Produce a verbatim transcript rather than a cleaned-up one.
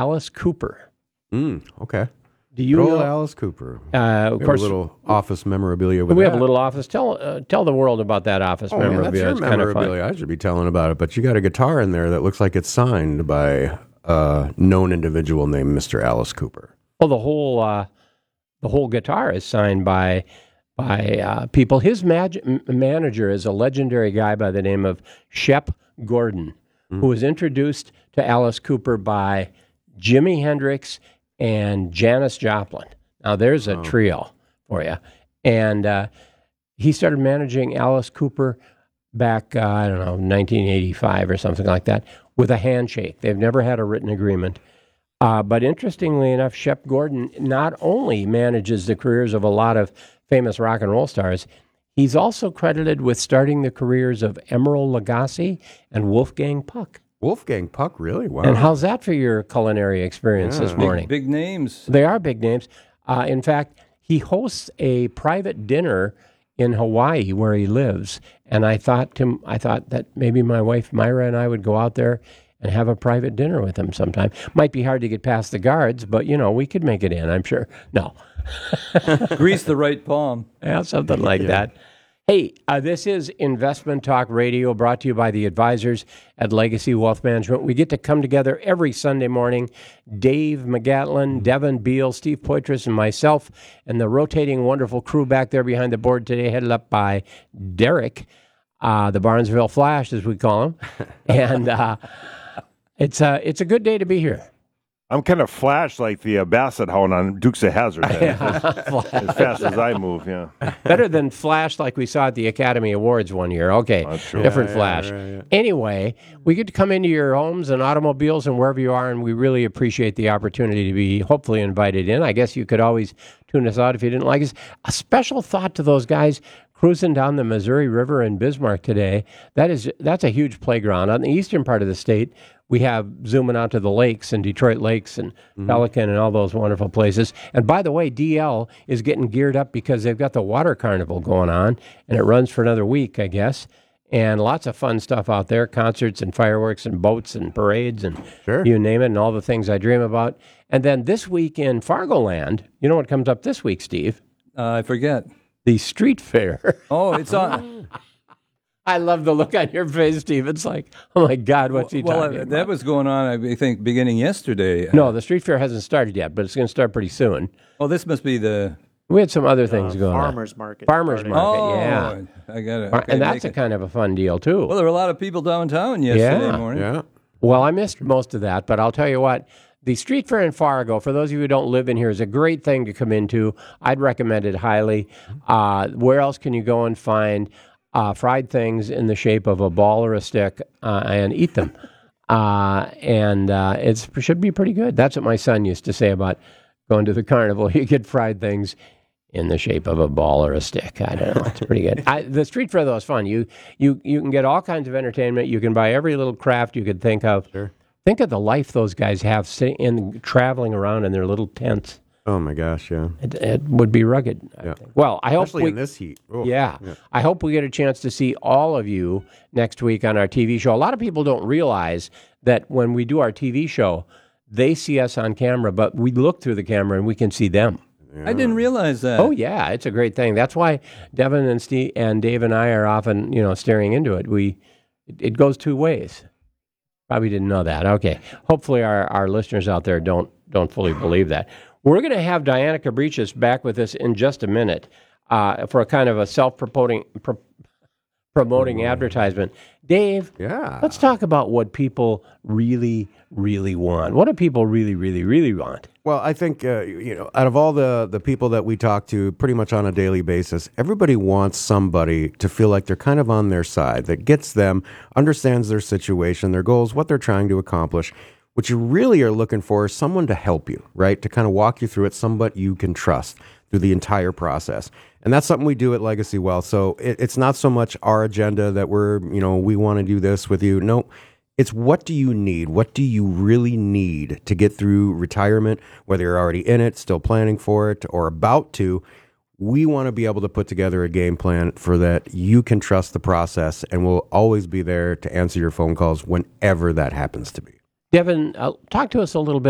Alice Cooper. Mm, okay. Do you Good know old Alice Cooper? Uh, of we course, have a little office memorabilia with we that. have a little office. Tell uh, tell the world about that office Oh, man, memorabilia. that's your It's kind of fun. memorabilia. I should be telling about it. But you got a guitar in there that looks like it's signed by a known individual named Mister Alice Cooper. Well, the whole uh, the whole guitar is signed by by uh, people. His mag- manager is a legendary guy by the name of Shep Gordon, mm. who was introduced to Alice Cooper by Jimi Hendrix and Janis Joplin. Now, there's a oh. trio for you. And uh, he started managing Alice Cooper back, uh, I don't know, nineteen eighty-five or something like that, with a handshake. They've never had a written agreement. Uh, but interestingly enough, Shep Gordon not only manages the careers of a lot of famous rock and roll stars, he's also credited with starting the careers of Emeril Lagasse and Wolfgang Puck. Wolfgang Puck, really? Wow. And how's that for your culinary experience yeah. this morning? Big, big names. They are big names. Uh, in fact, he hosts a private dinner in Hawaii where he lives, and I thought to, I thought that maybe my wife Myra and I would go out there and have a private dinner with him sometime. Might be hard to get past the guards, but you know we could make it in. I'm sure. No, grease the right palm. Yeah, something like yeah. that. Hey, uh, this is Investment Talk Radio, brought to you by the advisors at Legacy Wealth Management. We get to come together every Sunday morning. Dave McGatlin, Devin Beal, Steve Poitras, and myself, and the rotating wonderful crew back there behind the board today, headed up by Derek, uh, the Barnesville Flash, as we call him. And uh, it's, uh, it's a good day to be here. I'm kind of flash like the uh, Basset Hound on Dukes of Hazzard. As fast as I move, yeah. Better than Flash like we saw at the Academy Awards one year. Okay, different yeah, Flash. Yeah, yeah, yeah. Anyway, we get to come into your homes and automobiles and wherever you are, and we really appreciate the opportunity to be hopefully invited in. I guess you could always tune us out if you didn't like us. A special thought to those guys cruising down the Missouri River in Bismarck today. That is, that's a huge playground. On the eastern part of the state, we have zooming out to the lakes and Detroit Lakes and mm-hmm. Pelican and all those wonderful places. And by the way, D L is getting geared up because they've got the water carnival going on, and it runs for another week, I guess. And lots of fun stuff out there, concerts and fireworks and boats and parades and sure. you name it, and all the things I dream about. And then this week in Fargoland, you know what comes up this week, Steve? Uh, I forget. The street fair. Oh, it's on. I love the look on your face, Steve. It's like, oh my God, what's he well, talking uh, about? That was going on, I think, beginning yesterday. No, the street fair hasn't started yet, but it's going to start pretty soon. Oh, this must be the... We had some other things uh, going farmers on. Market. Farmers starting. market. Oh, yeah. I got it. Okay, and that's a it. kind of a fun deal, too. Well, there were a lot of people downtown yesterday Yeah. morning. Yeah. Well, I missed most of that, but I'll tell you what. The street fair in Fargo, for those of you who don't live in here, is a great thing to come into. I'd recommend it highly. Uh, where else can you go and find uh, fried things in the shape of a ball or a stick uh, and eat them? Uh, and uh, it should be pretty good. That's what my son used to say about going to the carnival. You get fried things in the shape of a ball or a stick. I don't know. It's pretty good. I, the street fair, though, is fun. You, you, you can get all kinds of entertainment. You can buy every little craft you could think of. Sure. Think of the life those guys have sitting in, traveling around in their little tents. Oh, my gosh, yeah. It, it would be rugged, I Yeah. think. Well, I hope Especially we, in this heat. Oh, yeah, yeah. I hope we get a chance to see all of you next week on our T V show. A lot of people don't realize that when we do our T V show, they see us on camera, but we look through the camera and we can see them. Yeah. I didn't realize that. Oh, yeah, it's a great thing. That's why Devin and Steve and Dave and I are often, you know, staring into it. We, it, it goes two ways. Probably didn't know that. Okay. Hopefully our, our listeners out there don't don't fully believe that. We're going to have Diana Cabrichis back with us in just a minute uh, for a kind of a self-promoting pro- promoting advertisement. Dave, Yeah. let's talk about what people really, really want. What do people really, really, really want? Well, I think, uh, you know, out of all the, the people that we talk to pretty much on a daily basis, everybody wants somebody to feel like they're kind of on their side, that gets them, understands their situation, their goals, what they're trying to accomplish. What you really are looking for is someone to help you, right? To kind of walk you through it, somebody you can trust through the entire process. And that's something we do at Legacy Wealth. So it, it's not so much our agenda that we're, you know, we want to do this with you. No, it's what do you need? What do you really need to get through retirement, whether you're already in it, still planning for it, or about to. We want to be able to put together a game plan for that you can trust the process, and we'll always be there to answer your phone calls whenever that happens to be. Devin, uh, talk to us a little bit